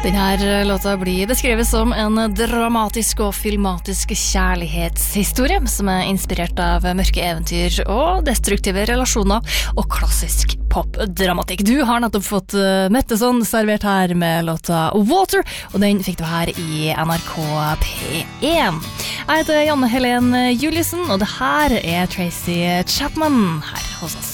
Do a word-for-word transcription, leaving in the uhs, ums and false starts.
Denne låta blir beskrevet som en dramatisk og filmatisk kjærlighetshistorie som er inspirert av mørke eventyr og destruktive relasjoner og klassisk popdramatikk. Du har nettopp fått Metteson servert her med låta Water, og den fikk du her i N R K P én. Jeg heter Janne Helen Juliussen, og det her er Tracy Chapman her hos oss.